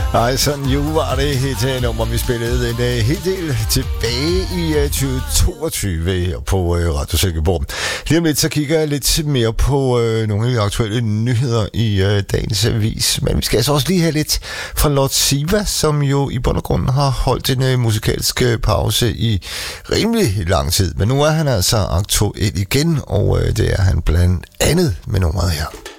Ej, sådan jo var det et nummer, vi spillede en hel del tilbage i 2022 på Radio Silkeborg. Lige om lidt, så kigger jeg lidt mere på nogle af de aktuelle nyheder i dagens avis. Men vi skal altså også lige have lidt fra Lord Siva, som jo i bund og grund har holdt en musikalsk pause i rimelig lang tid. Men nu er han altså aktuel igen, og det er han blandt andet med nummeret her.